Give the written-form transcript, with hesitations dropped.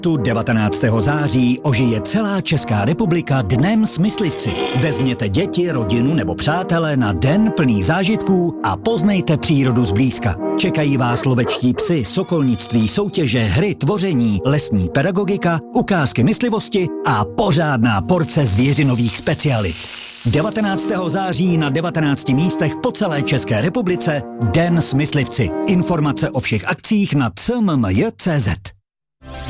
Tu 19. září ožije celá Česká republika Dnem s myslivci. Vezměte děti, rodinu nebo přátele na den plný zážitků a poznejte přírodu zblízka. Čekají vás lovečtí psi, sokolnictví, soutěže, hry, tvoření, lesní pedagogika, ukázky myslivosti a pořádná porce zvěřinových specialit. 19. září na 19 místech po celé České republice Den s myslivci. Informace o všech akcích na cmmj.cz.